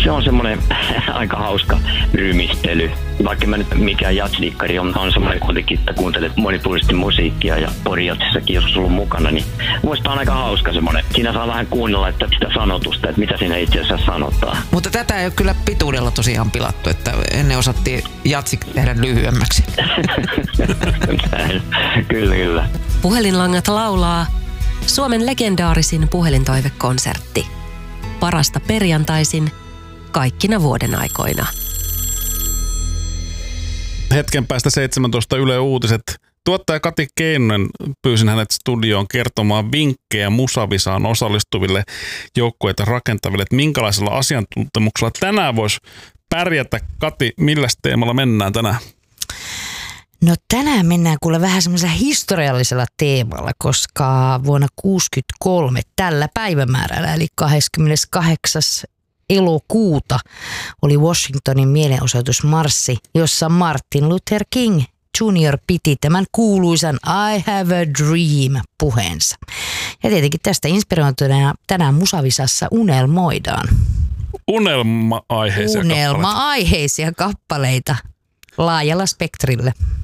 Se on semmoinen aika hauska rymistely. Vaikka mä nyt mikään jatsdikkari on semmoinen kuitenkin, että kuuntelet monipuolisesti musiikkia ja Pori-jatsissakin joskus ollut mukana, niin muista on aika hauska semmoinen. Siinä saa vähän kuunnella että sitä sanotusta, että mitä siinä itse asiassa sanotaan. Mutta tätä ei ole kyllä pituudella tosiaan pilattu, että ennen osattiin jatsik tehdä lyhyemmäksi. Kyllä. Puhelinlangat laulaa Suomen legendaarisin puhelintoivekonsertti. Parasta perjantaisin kaikkina vuoden aikoina. Hetken päästä 17 Yle Uutiset. Tuottaja Kati Keinonen, pyysin hänet studioon kertomaan vinkkejä Musavisaan osallistuville joukkueita rakentaville, että minkälaisella asiantuntemuksella tänään voisi pärjätä. Kati, millä teemalla mennään tänään? No tänään mennään kuule vähän semmoisella historiallisella teemalla, koska vuonna 1963 tällä päivämäärällä eli 28. elokuuta oli Washingtonin mielenosoitusmarssi, jossa Martin Luther King Jr. piti tämän kuuluisan I have a dream -puheensa. Ja tietenkin tästä inspiroituneena tänään Musavisassa unelmoidaan. Unelma-aiheisia kappaleita laajalla spektrillä.